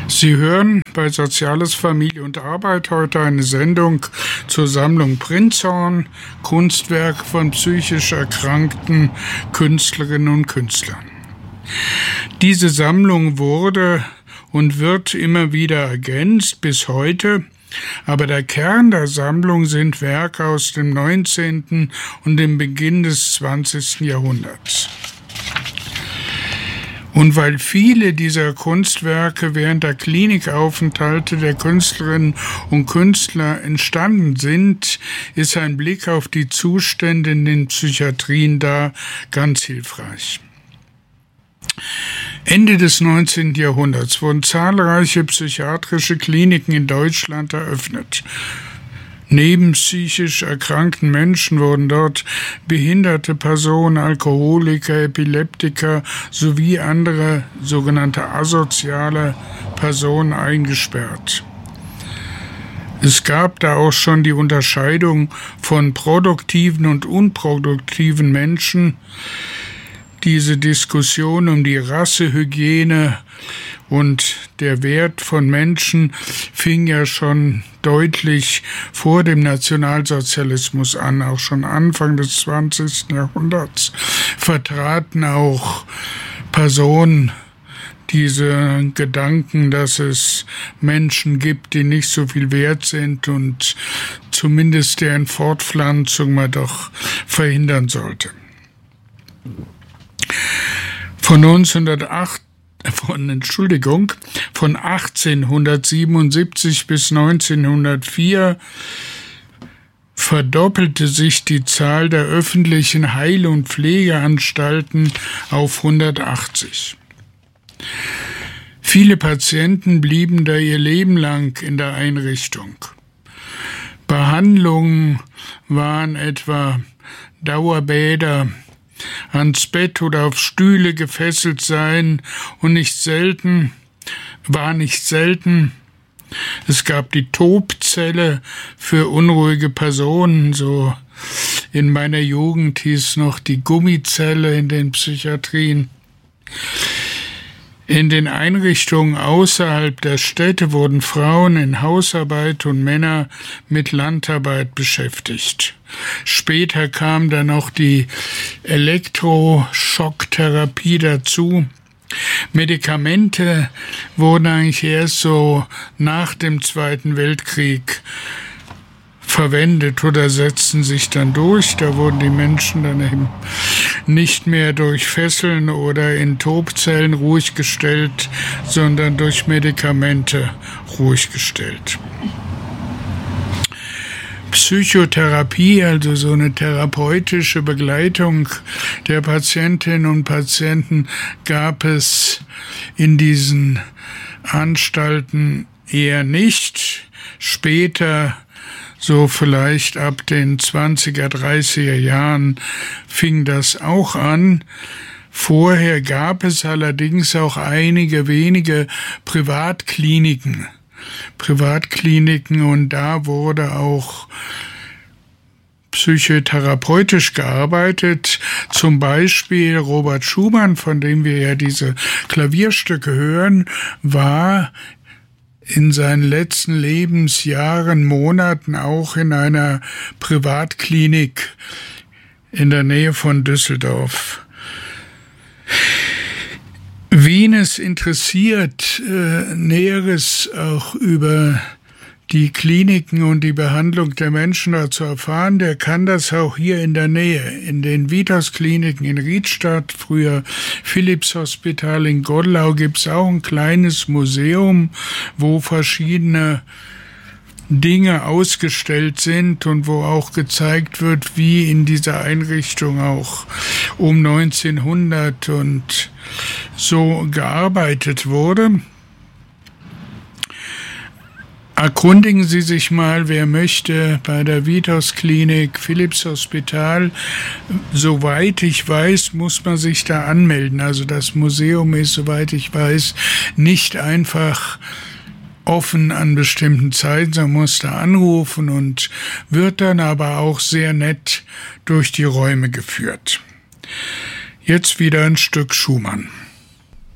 Sie hören bei Soziales, Familie und Arbeit heute eine Sendung zur Sammlung Prinzhorn, Kunstwerk von psychisch erkrankten Künstlerinnen und Künstlern. Diese Sammlung wurde und wird immer wieder ergänzt bis heute, aber der Kern der Sammlung sind Werke aus dem 19. und dem Beginn des 20. Jahrhunderts. Und weil viele dieser Kunstwerke während der Klinikaufenthalte der Künstlerinnen und Künstler entstanden sind, ist ein Blick auf die Zustände in den Psychiatrien da ganz hilfreich. Ende des 19. Jahrhunderts wurden zahlreiche psychiatrische Kliniken in Deutschland eröffnet. Neben psychisch erkrankten Menschen wurden dort behinderte Personen, Alkoholiker, Epileptiker sowie andere sogenannte asoziale Personen eingesperrt. Es gab da auch schon die Unterscheidung von produktiven und unproduktiven Menschen. Diese Diskussion um die Rassehygiene und der Wert von Menschen fing ja schon deutlich vor dem Nationalsozialismus an. Auch schon Anfang des 20. Jahrhunderts vertraten auch Personen diese Gedanken, dass es Menschen gibt, die nicht so viel wert sind und zumindest deren Fortpflanzung man doch verhindern sollte. Von 1877 bis 1904 verdoppelte sich die Zahl der öffentlichen Heil- und Pflegeanstalten auf 180. Viele Patienten blieben da ihr Leben lang in der Einrichtung. Behandlungen waren etwa Dauerbäder, ans Bett oder auf Stühle gefesselt sein und nicht selten. Es gab die Tobzelle für unruhige Personen, so in meiner Jugend hieß noch die Gummizelle in den Psychiatrien. In den Einrichtungen außerhalb der Städte wurden Frauen in Hausarbeit und Männer mit Landarbeit beschäftigt. Später kam dann noch die Elektroschocktherapie dazu. Medikamente wurden eigentlich erst so nach dem Zweiten Weltkrieg verwendet oder setzten sich dann durch. Da wurden die Menschen dann eben nicht mehr durch Fesseln oder in Tobzellen ruhig gestellt, sondern durch Medikamente ruhig gestellt. Psychotherapie, also so eine therapeutische Begleitung der Patientinnen und Patienten, gab es in diesen Anstalten eher nicht. Später, so vielleicht ab den 20er, 30er Jahren, fing das auch an. Vorher gab es allerdings auch einige wenige Privatkliniken und da wurde auch psychotherapeutisch gearbeitet. Zum Beispiel Robert Schumann, von dem wir ja diese Klavierstücke hören, war in seinen letzten Lebensjahren, Monaten auch in einer Privatklinik in der Nähe von Düsseldorf. Wen es interessiert, Näheres auch über die Kliniken und die Behandlung der Menschen da zu erfahren, der kann das auch hier in der Nähe. In den Vitas-Kliniken in Riedstadt, früher Philips-Hospital in Godlau, gibt es auch ein kleines Museum, wo verschiedene Dinge ausgestellt sind und wo auch gezeigt wird, wie in dieser Einrichtung auch um 1900 und so gearbeitet wurde. Erkundigen Sie sich mal, wer möchte, bei der Vitas-Klinik, Philips-Hospital. Soweit ich weiß, muss man sich da anmelden. Also das Museum ist, soweit ich weiß, nicht einfach offen an bestimmten Zeiten. Man muss da anrufen und wird dann aber auch sehr nett durch die Räume geführt. Jetzt wieder ein Stück Schumann.